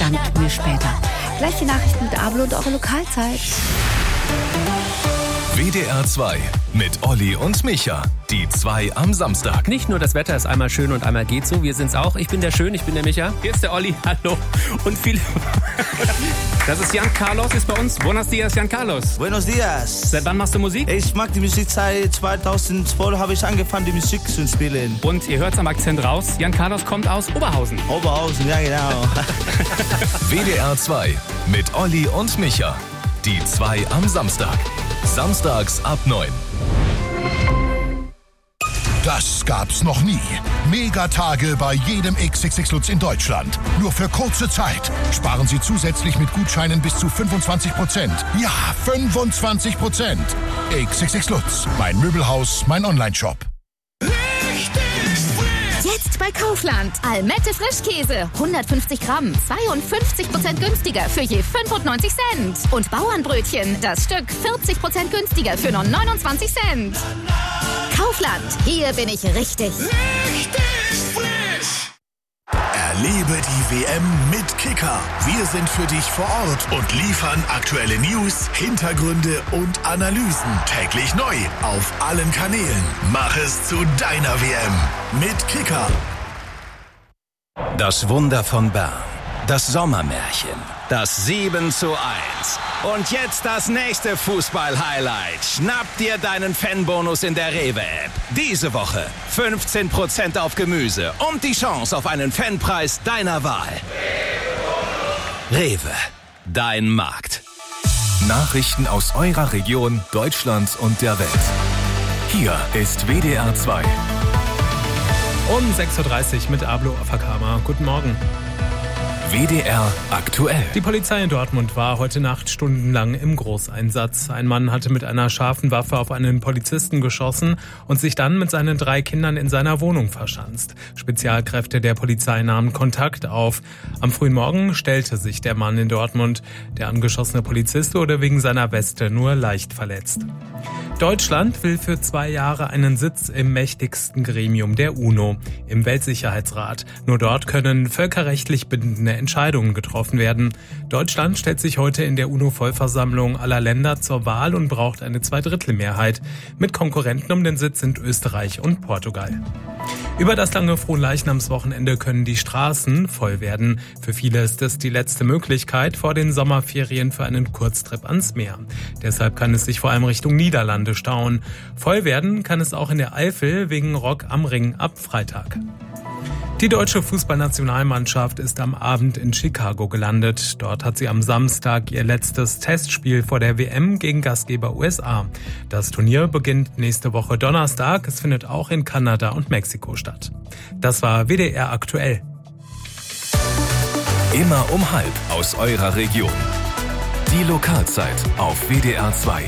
dankt mir später. Gleich die Nachrichten mit Abel und eure Lokalzeit. WDR 2 mit Olli und Micha. Die 2 am Samstag. Nicht nur das Wetter ist einmal schön und einmal geht so, wir sind's auch. Ich bin der Schön, ich bin der Micha. Hier ist der Olli, hallo. Und viele... Das ist Jan Carlos, ist bei uns. Buenos dias, Jan Carlos. Buenos dias. Seit wann machst du Musik? Ich mag die Musik seit 2012, habe ich angefangen, die Musik zu spielen. Und ihr hört's am Akzent raus, Jan Carlos kommt aus Oberhausen. Oberhausen, ja genau. WDR 2 mit Olli und Micha. Die 2 am Samstag. Samstags ab 9. Das gab's noch nie. Megatage bei jedem XXX Lutz in Deutschland. Nur für kurze Zeit. Sparen Sie zusätzlich mit Gutscheinen bis zu 25%. Ja, 25%. XXX Lutz. Mein Möbelhaus, mein Onlineshop. Jetzt bei Kaufland. Almette Frischkäse. 150 Gramm. 52% günstiger für je 95 Cent. Und Bauernbrötchen. Das Stück 40% günstiger für nur 29 Cent. Kaufland. Hier bin ich richtig. Richtig frisch. Erlebe die WM mit Kicker. Wir sind für dich vor Ort und liefern aktuelle News, Hintergründe und Analysen. Täglich neu auf allen Kanälen. Mach es zu deiner WM mit Kicker. Das Wunder von Bern. Das Sommermärchen. Das 7:1. Und jetzt das nächste Fußball-Highlight. Schnapp dir deinen Fanbonus in der Rewe-App. Diese Woche 15% auf Gemüse und die Chance auf einen Fanpreis deiner Wahl. Rewe, dein Markt. Nachrichten aus eurer Region, Deutschland und der Welt. Hier ist WDR 2. Um 6.30 Uhr mit Ablo Afakama. Guten Morgen. WDR aktuell. Die Polizei in Dortmund war heute Nacht stundenlang im Großeinsatz. Ein Mann hatte mit einer scharfen Waffe auf einen Polizisten geschossen und sich dann mit seinen 3 Kindern in seiner Wohnung verschanzt. Spezialkräfte der Polizei nahmen Kontakt auf. Am frühen Morgen stellte sich der Mann in Dortmund. Der angeschossene Polizist wurde wegen seiner Weste nur leicht verletzt. Deutschland will für 2 Jahre einen Sitz im mächtigsten Gremium der UNO, im Weltsicherheitsrat. Nur dort können völkerrechtlich bindende Entscheidungen getroffen werden. Deutschland stellt sich heute in der UNO-Vollversammlung aller Länder zur Wahl und braucht eine 2/3-Mehrheit. Mit Konkurrenten um den Sitz sind Österreich und Portugal. Über das lange Fronleichnamswochenende können die Straßen voll werden. Für viele ist es die letzte Möglichkeit vor den Sommerferien für einen Kurztrip ans Meer. Deshalb kann es sich vor allem Richtung Niederlande stauen. Voll werden kann es auch in der Eifel wegen Rock am Ring ab Freitag. Die deutsche Fußballnationalmannschaft ist am Abend in Chicago gelandet. Dort hat sie am Samstag ihr letztes Testspiel vor der WM gegen Gastgeber USA. Das Turnier beginnt nächste Woche Donnerstag. Es findet auch in Kanada und Mexiko statt. Das war WDR aktuell. Immer um 12:30 aus eurer Region. Die Lokalzeit auf WDR 2.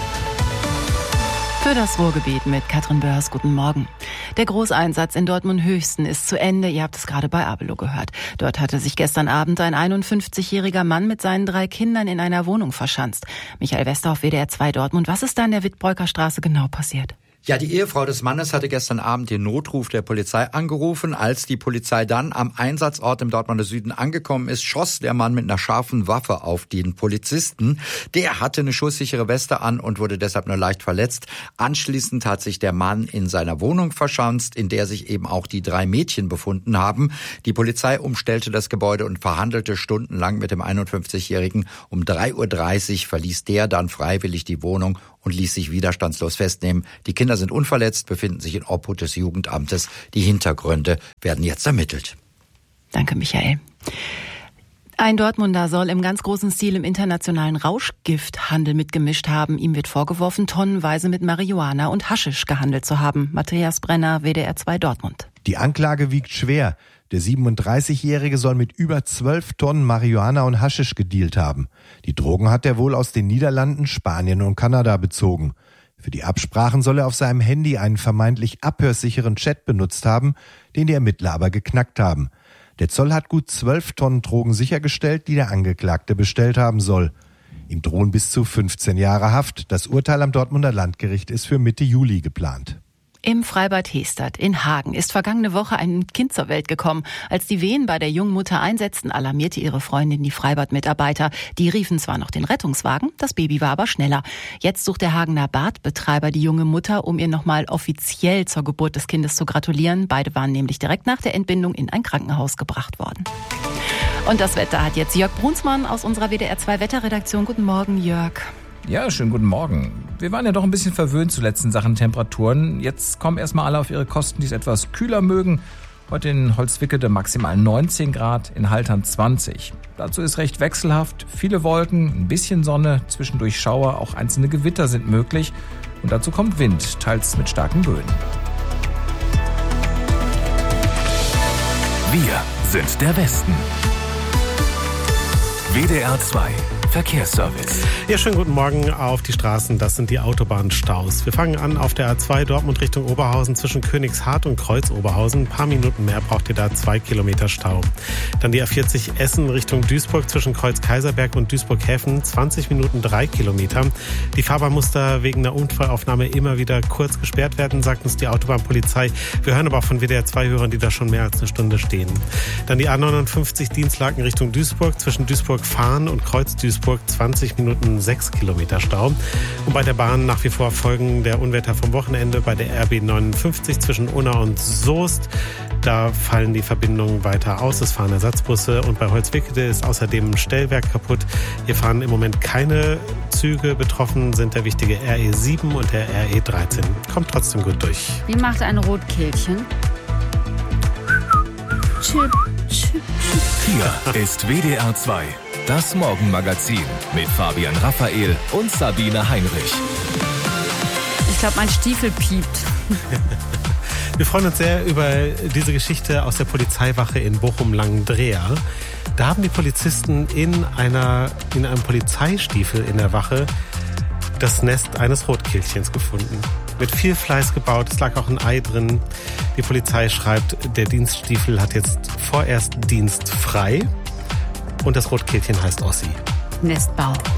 Für das Ruhrgebiet mit Katrin Börs, guten Morgen. Der Großeinsatz in Dortmund-Höchsten ist zu Ende. Ihr habt es gerade bei Abelo gehört. Dort hatte sich gestern Abend ein 51-jähriger Mann mit seinen 3 Kindern in einer Wohnung verschanzt. Michael Westerhoff, WDR 2 Dortmund. Was ist da in der Wittbreuker Straße genau passiert? Ja, die Ehefrau des Mannes hatte gestern Abend den Notruf der Polizei angerufen. Als die Polizei dann am Einsatzort im Dortmunder Süden angekommen ist, schoss der Mann mit einer scharfen Waffe auf den Polizisten. Der hatte eine schusssichere Weste an und wurde deshalb nur leicht verletzt. Anschließend hat sich der Mann in seiner Wohnung verschanzt, in der sich eben auch die 3 Mädchen befunden haben. Die Polizei umstellte das Gebäude und verhandelte stundenlang mit dem 51-Jährigen. Um 3:30 Uhr verließ der dann freiwillig die Wohnung und ließ sich widerstandslos festnehmen. Die Kinder sind unverletzt, befinden sich in Obhut des Jugendamtes. Die Hintergründe werden jetzt ermittelt. Danke, Michael. Ein Dortmunder soll im ganz großen Stil im internationalen Rauschgifthandel mitgemischt haben. Ihm wird vorgeworfen, tonnenweise mit Marihuana und Haschisch gehandelt zu haben. Matthias Brenner, WDR 2 Dortmund. Die Anklage wiegt schwer. Der 37-Jährige soll mit über 12 Tonnen Marihuana und Haschisch gedealt haben. Die Drogen hat er wohl aus den Niederlanden, Spanien und Kanada bezogen. Für die Absprachen soll er auf seinem Handy einen vermeintlich abhörsicheren Chat benutzt haben, den die Ermittler aber geknackt haben. Der Zoll hat gut 12 Tonnen Drogen sichergestellt, die der Angeklagte bestellt haben soll. Ihm drohen bis zu 15 Jahre Haft. Das Urteil am Dortmunder Landgericht ist für Mitte Juli geplant. Im Freibad Hestad in Hagen ist vergangene Woche ein Kind zur Welt gekommen. Als die Wehen bei der jungen Mutter einsetzten, alarmierte ihre Freundin die Freibadmitarbeiter. Die riefen zwar noch den Rettungswagen, das Baby war aber schneller. Jetzt sucht der Hagener Badbetreiber die junge Mutter, um ihr nochmal offiziell zur Geburt des Kindes zu gratulieren. Beide waren nämlich direkt nach der Entbindung in ein Krankenhaus gebracht worden. Und das Wetter hat jetzt Jörg Brunsmann aus unserer WDR 2 Wetterredaktion. Guten Morgen, Jörg. Ja, schönen guten Morgen. Wir waren ja doch ein bisschen verwöhnt zuletzt in Sachen Temperaturen. Jetzt kommen erstmal alle auf ihre Kosten, die es etwas kühler mögen. Heute in Holzwickede maximal 19 Grad, in Haltern 20. Dazu ist recht wechselhaft. Viele Wolken, ein bisschen Sonne, zwischendurch Schauer, auch einzelne Gewitter sind möglich. Und dazu kommt Wind, teils mit starken Böen. Wir sind der Westen. WDR 2 Verkehrsservice. Ja, schönen guten Morgen auf die Straßen. Das sind die Autobahnstaus. Wir fangen an auf der A2 Dortmund Richtung Oberhausen zwischen Königshardt und Kreuz-Oberhausen. Ein paar Minuten mehr braucht ihr da, 2 Kilometer Stau. Dann die A40 Essen Richtung Duisburg zwischen Kreuz-Kaiserberg und Duisburg-Häfen. 20 Minuten, 3 Kilometer. Die Fahrbahn muss da wegen einer Unfallaufnahme immer wieder kurz gesperrt werden, sagt uns die Autobahnpolizei. Wir hören aber auch von WDR 2-Hörern, die da schon mehr als eine Stunde stehen. Dann die A59 Dienstlaken Richtung Duisburg zwischen Duisburg-Fahn und Kreuz-Duisburg. 20 Minuten, 6 Kilometer Stau. Und bei der Bahn nach wie vor Folgen der Unwetter vom Wochenende bei der RB 59 zwischen Unna und Soest. Da fallen die Verbindungen weiter aus. Es fahren Ersatzbusse. Und bei Holzwickede ist außerdem ein Stellwerk kaputt. Hier fahren im Moment keine Züge. Betroffen sind der wichtige RE7 und der RE13. Kommt trotzdem gut durch. Wie macht ein Rotkehlchen? Chip, chip, chip. Hier ist WDR 2. Das Morgenmagazin mit Fabian Raphael und Sabine Heinrich. Ich glaube, mein Stiefel piept. Wir freuen uns sehr über diese Geschichte aus der Polizeiwache in Bochum-Langendreer. Da haben die Polizisten in einem Polizeistiefel in der Wache das Nest eines Rotkehlchens gefunden. Mit viel Fleiß gebaut, es lag auch ein Ei drin. Die Polizei schreibt, der Dienststiefel hat jetzt vorerst dienstfrei. Und das Rotkehlchen heißt Ossi. Nestbau.